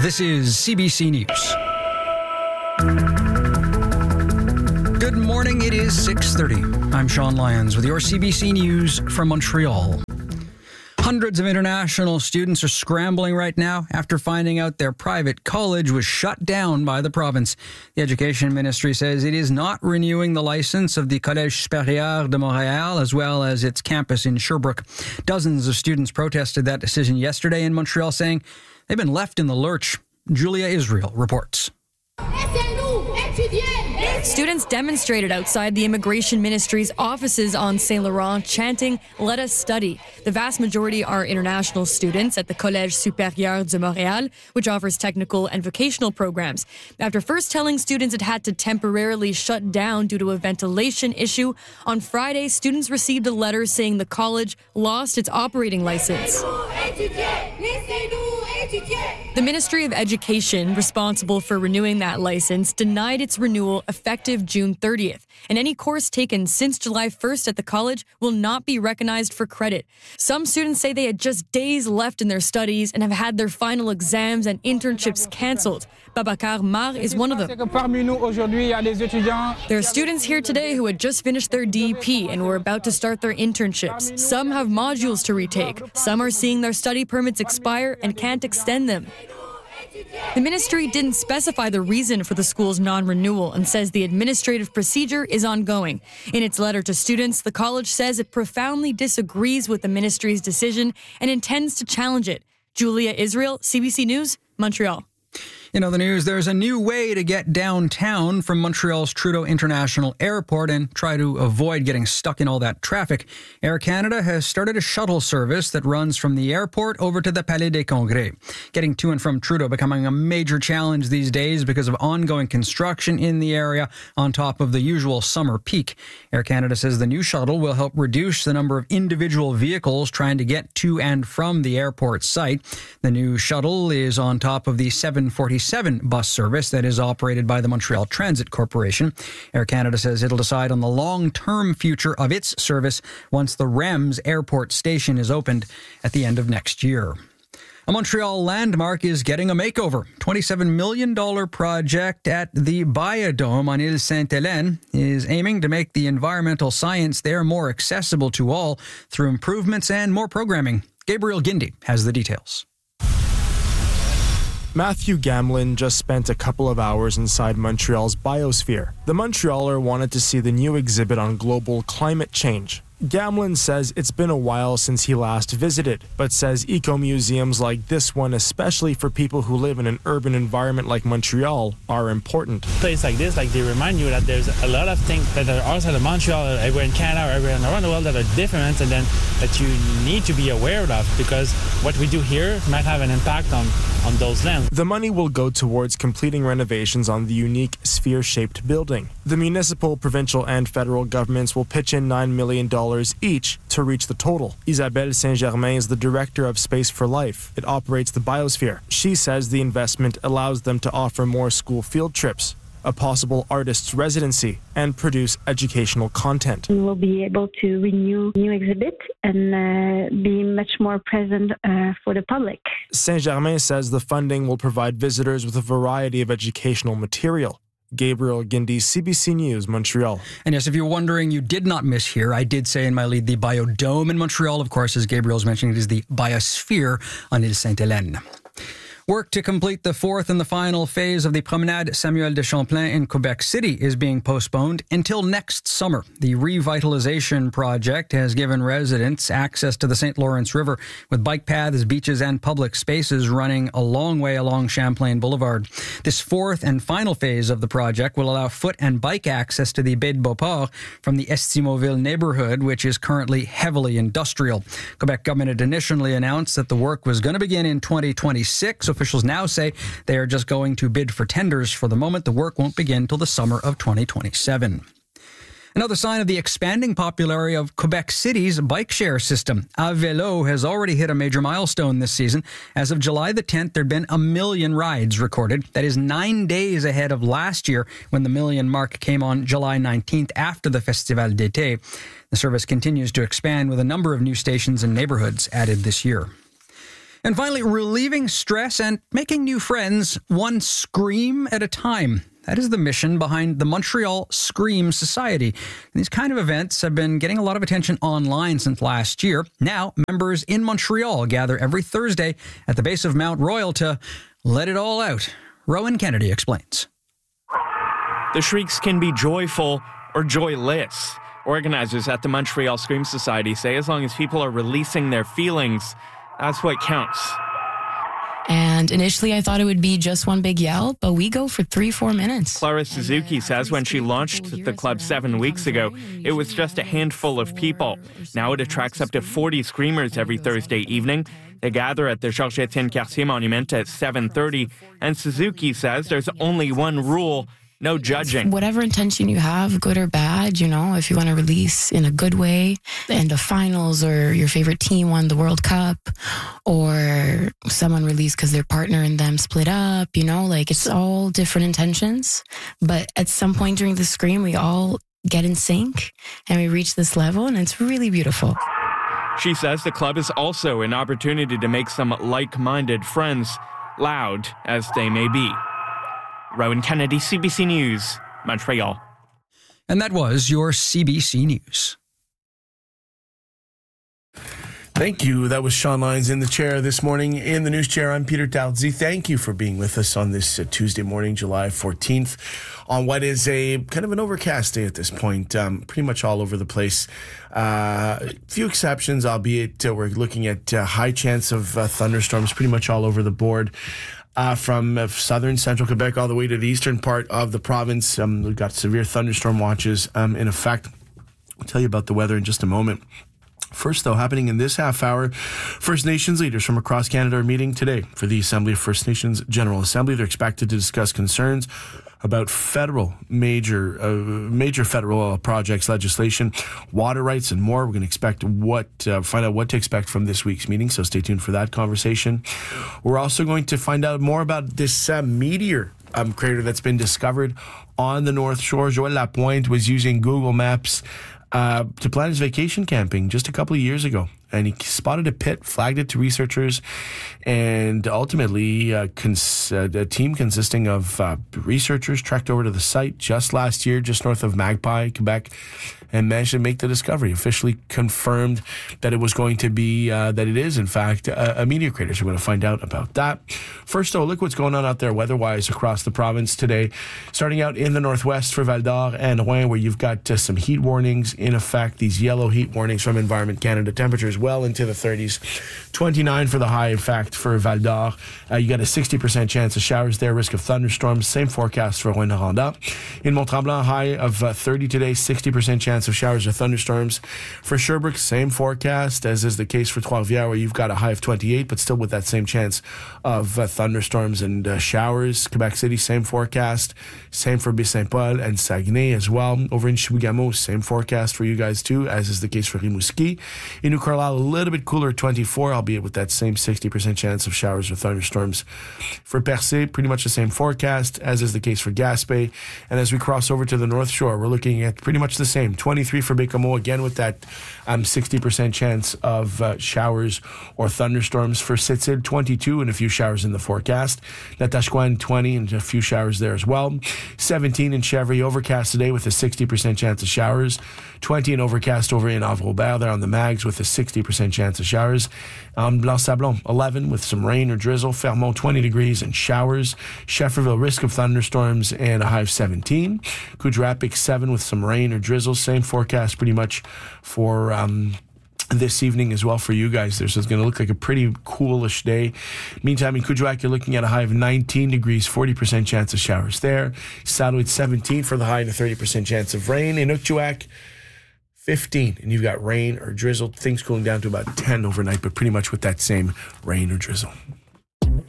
This is CBC News. Good morning, it is 6:30. I'm Sean Lyons with your CBC News from Montreal. Hundreds of international students are scrambling right now after finding out their private college was shut down by the province. The Education Ministry says it is not renewing the license of the Collège Supérieur de Montréal as well as its campus in Sherbrooke. Dozens of students protested that decision yesterday in Montreal, saying they've been left in the lurch. Julia Israel reports. Students demonstrated outside the Immigration Ministry's offices on Saint Laurent, chanting, "Let us study." The vast majority are international students at the Collège Supérieur de Montréal, which offers technical and vocational programs. After first telling students it had to temporarily shut down due to a ventilation issue, on Friday, students received a letter saying the college lost its operating license. The Ministry of Education, responsible for renewing that license, denied its renewal effective June 30th, and any course taken since July 1st at the college will not be recognized for credit. Some students say they had just days left in their studies and have had their final exams and internships cancelled. Babacar Mar is one of them. There are students here today who had just finished their DEP and were about to start their internships. Some have modules to retake. Some are seeing their study permits expire and can't extend them. The ministry didn't specify the reason for the school's non-renewal and says the administrative procedure is ongoing. In its letter to students, the college says it profoundly disagrees with the ministry's decision and intends to challenge it. Julia Israel, CBC News, Montreal. In other news, there's a new way to get downtown from Montreal's Trudeau International Airport and try to avoid getting stuck in all that traffic. Air Canada has started a shuttle service that runs from the airport over to the Palais des Congrès. Getting to and from Trudeau becoming a major challenge these days because of ongoing construction in the area on top of the usual summer peak. Air Canada says the new shuttle will help reduce the number of individual vehicles trying to get to and from the airport site. The new shuttle is on top of the 747 bus service that is operated by the Montreal Transit Corporation. Air Canada says it'll decide on the long-term future of its service once the REMS airport station is opened at the end of next year. A Montreal landmark is getting a makeover. $27 million project at the Biodome on Ile Sainte-Hélène is aiming to make the environmental science there more accessible to all through improvements and more programming. Gabriel Gindi has the details. Matthew Gamlin just spent a couple of hours inside Montreal's Biosphere. The Montrealer wanted to see the new exhibit on global climate change. Gamlin says it's been a while since he last visited, but says eco-museums like this one, especially for people who live in an urban environment like Montreal, are important. Places like this, they remind you that there's a lot of things that are outside of Montreal, everywhere in Canada, everywhere around the world that are different and then that you need to be aware of because what we do here might have an impact on those lands. The money will go towards completing renovations on the unique sphere-shaped building. The municipal, provincial, and federal governments will pitch in $9 million each to reach the total. Isabelle Saint-Germain is the director of Space for Life. It operates the Biosphere. She says the investment allows them to offer more school field trips, a possible artist's residency, and produce educational content. We will be able to renew new exhibits and be much more present for the public. Saint-Germain says the funding will provide visitors with a variety of educational material. Gabriel Gindi, CBC News, Montreal. And yes, if you're wondering, you did not miss here. I did say in my lead the Biodome in Montreal. Of course, as Gabriel's mentioning, it is the Biosphere on Ile Sainte-Hélène. Work to complete the fourth and the final phase of the Promenade Samuel de Champlain in Quebec City is being postponed until next summer. The revitalization project has given residents access to the St. Lawrence River with bike paths, beaches, and public spaces running a long way along Champlain Boulevard. This fourth and final phase of the project will allow foot and bike access to the Baie de Beauport from the Estimauville neighborhood, which is currently heavily industrial. Quebec government had initially announced that the work was going to begin in 2026. Officials now say they are just going to bid for tenders for the moment. The work won't begin till the summer of 2027. Another sign of the expanding popularity of Quebec City's bike share system. Avelo has already hit a major milestone this season. As of July the 10th, there have been 1 million rides recorded. That is 9 days ahead of last year when the million mark came on July 19th after the Festival d'été. The service continues to expand with a number of new stations and neighborhoods added this year. And finally, relieving stress and making new friends one scream at a time. That is the mission behind the Montreal Scream Society. And these kind of events have been getting a lot of attention online since last year. Now, members in Montreal gather every Thursday at the base of Mount Royal to let it all out. Rowan Kennedy explains. The shrieks can be joyful or joyless. Organizers at the Montreal Scream Society say as long as people are releasing their feelings, that's what counts. And initially I thought it would be just one big yell, but we go for 3-4 minutes. Clara Suzuki says when she launched the club 7 weeks ago, it was just a handful of people. Now it attracts up to 40 screamers every Thursday evening. They gather at the Georges-Étienne Cartier Monument at 7:30, and Suzuki says there's only one rule: no judging. Whatever intention you have, good or bad, if you want to release in a good way, and the finals or your favorite team won the World Cup, or someone released because their partner and them split up, it's all different intentions. But at some point during the scream, we all get in sync and we reach this level, and it's really beautiful. She says the club is also an opportunity to make some like-minded friends, loud as they may be. Rowan Kennedy, CBC News, Montreal. And that was your CBC News. Thank you. That was Sean Lyons in the chair this morning. In the news chair, I'm Peter Dowdsey. Thank you for being with us on this Tuesday morning, July 14th, on what is a kind of an overcast day at this point, pretty much all over the place. Few exceptions, albeit we're looking at high chance of thunderstorms pretty much all over the board. From southern central Quebec all the way to the eastern part of the province. We've got severe thunderstorm watches in effect. I'll tell you about the weather in just a moment. First, though, happening in this half hour, First Nations leaders from across Canada are meeting today for the Assembly of First Nations General Assembly. They're expected to discuss concerns about major federal projects, legislation, water rights, and more. We're going to find out what to expect from this week's meeting, so stay tuned for that conversation. We're also going to find out more about this meteor crater that's been discovered on the North Shore. Joël Lapointe was using Google Maps to plan his vacation camping just a couple of years ago. And he spotted a pit, flagged it to researchers, and ultimately a team consisting of researchers trekked over to the site just last year, just north of Magpie, Quebec, and managed to make the discovery. Officially confirmed that it was going to be, that it is, in fact, a meteor crater. So we're going to find out about that. First, though, look what's going on out there weather-wise across the province today. Starting out in the northwest for Val-d'Or and Rouen, where you've got some heat warnings in effect, these yellow heat warnings from Environment Canada. Temperatures well into the 30s. 29 for the high, in fact, for Val-d'Or. You got a 60% chance of showers there, risk of thunderstorms. Same forecast for Rouyn-Noranda. In Mont-Tremblant, high of 30 today, 60% chance of showers or thunderstorms. For Sherbrooke, same forecast, as is the case for Trois-Rivières, where you've got a high of 28, but still with that same chance of thunderstorms and showers. Quebec City, same forecast. Same for Baie-Saint-Paul and Saguenay as well. Over in Chibougamau, same forecast for you guys too, as is the case for Rimouski. In New Carlisle, a little bit cooler, 24, albeit with that same 60% chance of showers or thunderstorms. For Percé, pretty much the same forecast, as is the case for Gaspé. And as we cross over to the North Shore, we're looking at pretty much the same. 23 for Bécomo, again with that 60% chance of showers or thunderstorms. For Sept-Îles, 22 and a few showers in the forecast. Natashquan, 20 and a few showers there as well. 17 in Chevry, overcast today with a 60% chance of showers. 20 and overcast over in Havre-Aubert there on the Mags with a 60% chance of showers. Blanc-Sablon, 11 with some rain or drizzle. Fermont, 20 degrees and showers. Schefferville, risk of thunderstorms and a high of 17. Kudrapic, 7 with some rain or drizzle. Same forecast pretty much for this evening as well for you guys there. So it's going to look like a pretty coolish day. Meantime, in Kuujjuaq, you're looking at a high of 19 degrees, 40% chance of showers there. Saddlewood, 17 for the high and a 30% chance of rain. In Ukjuak, 15, and you've got rain or drizzle. Things cooling down to about 10 overnight, but pretty much with that same rain or drizzle.